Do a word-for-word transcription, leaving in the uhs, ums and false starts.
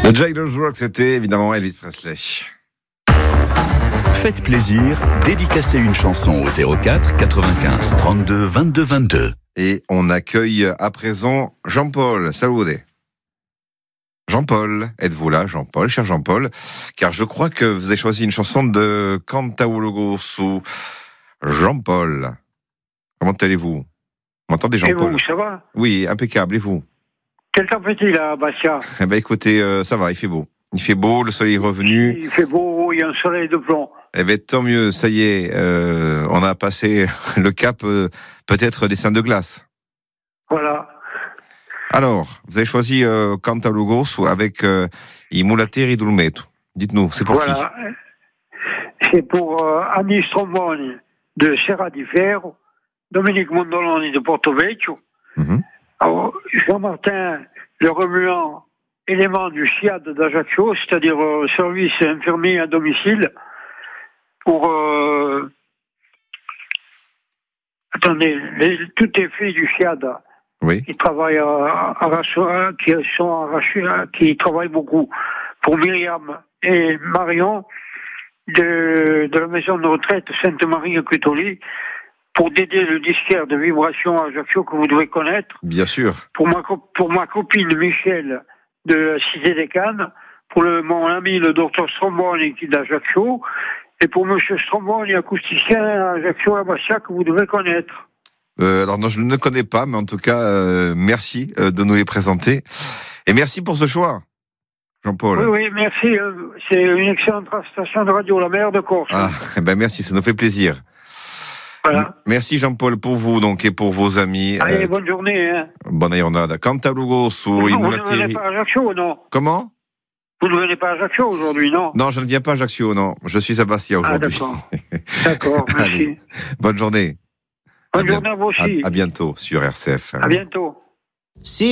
Le Jailers Rock, c'était évidemment Elvis Presley. Faites plaisir, dédicacez une chanson au zéro quatre quatre-vingt-quinze trente-deux vingt-deux vingt-deux. Et on accueille à présent Jean-Paul. Salut. Jean-Paul, êtes-vous là, Jean-Paul, cher Jean-Paul? Car je crois que vous avez choisi une chanson de Cantaologo ou Jean-Paul. Comment allez-vous? Vous m'entendez, Jean-Paul? Et vous, ça va? Oui, impeccable. Et vous? Quel temps fait-il à Bastia? Eh ben, écoutez, euh, ça va, il fait beau. Il fait beau, le soleil est revenu. Il fait beau, il y a un soleil de plomb. Eh ben, tant mieux, ça y est, euh, on a passé le cap, euh, peut-être des seins de glace. Voilà. Alors, vous avez choisi euh, Cantalugos avec euh, I Mulateri d'Ulmeto. Dites-nous, c'est pour voilà. qui? C'est pour euh, Annie Stromboni de Serra di Ferro, Dominique Mondoloni de Porto Vecchio, mm-hmm. Alors, Jean-Martin le remuant élément du SIAD d'Ajaccio, c'est-à-dire euh, service infirmier à domicile, pour... Euh... Attendez, les, tout est fait du SIAD. Oui. Qui travaillent à, à, à, qui sont arrachés, qui travaillent beaucoup. Pour Myriam et Marion de, de la maison de retraite Sainte-Marie à Cutoli, pour dédier le disquaire de vibration à Ajaccio que vous devez connaître. Bien sûr. Pour ma, pour ma copine Michel de la Cité des Cannes, pour le, mon ami le docteur Stromboni qui est d'Ajaccio, et pour monsieur Stromboni, acousticien à Ajaccio à Bastia que vous devez connaître. Euh, alors non, je ne connais pas, mais en tout cas, euh, merci euh, de nous les présenter. Et merci pour ce choix, Jean-Paul. Oui, oui, merci. Euh, c'est une excellente station de radio, la meilleure de Corse. Ah, eh ben merci, ça nous fait plaisir. Voilà. Merci Jean-Paul pour vous donc et pour vos amis. Allez, euh, bonne journée. Hein. Bonne journée. Cantalugos ou I Mulateri. Vous ne venez pas à Ajaccio, non? Comment? Vous ne venez pas à Ajaccio aujourd'hui, non? Non, je ne viens pas à Ajaccio, non. Je suis à Bastia aujourd'hui. Ah, d'accord. D'accord, merci. Allez, bonne journée. Bonne à journée à vous aussi. À, à bientôt sur R C F. À bientôt. Si